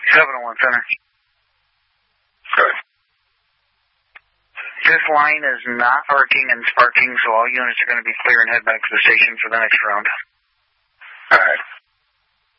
701 Center. Good. This line is not arcing and sparking, so all units are going to be clear and head back to the station for the next round.